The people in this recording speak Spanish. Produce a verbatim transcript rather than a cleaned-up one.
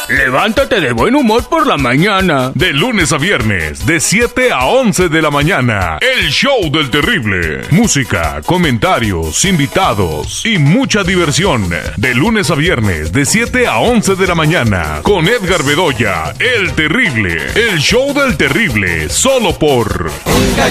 Levántate de buen humor por la mañana. De lunes a viernes, de siete a once de la mañana. El show del terrible. Música, comentarios, invitados y mucha diversión. De lunes a viernes, de siete a once de la mañana. Con Edgar Bedoya, el terrible. El show del terrible, solo por...